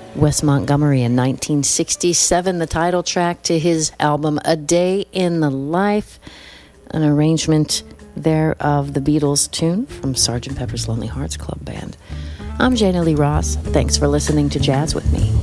Wes Montgomery in 1967, the title track to his album A Day in the Life, an arrangement there of the Beatles tune from Sgt. Pepper's Lonely Hearts Club Band. I'm Jana Lee Ross. Thanks for listening to Jazz with me.